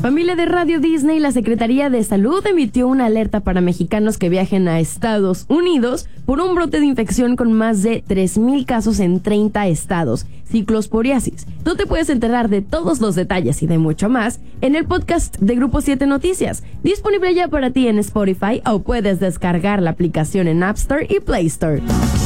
Familia de Radio Disney, la Secretaría de Salud emitió una alerta para mexicanos que viajen a Estados Unidos por un brote de infección con más de 3,000 casos en 30 estados, ciclosporiasis. Tú te puedes enterar de todos los detalles y de mucho más en el podcast de Grupo 7 Noticias, disponible ya para ti en Spotify, o puedes descargar la aplicación en App Store y Play Store.